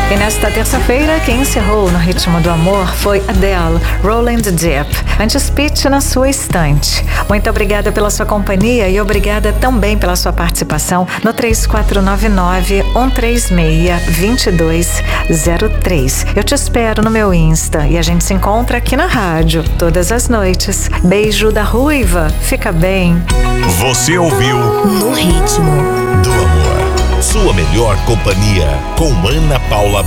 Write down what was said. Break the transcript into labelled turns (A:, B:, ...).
A: E nesta terça-feira, quem encerrou no ritmo do amor foi Adele, Rolling the Deep. Antes Pitty na sua estante. Muito obrigada pela sua companhia e obrigada também pela sua participação no 3499-136-2203. Eu te espero no meu Insta e a gente se encontra aqui na rádio todas as noites. Beijo da Ruiva. Fica bem.
B: Você ouviu
C: No Ritmo
B: do Amor. Sua melhor companhia com Ana Paula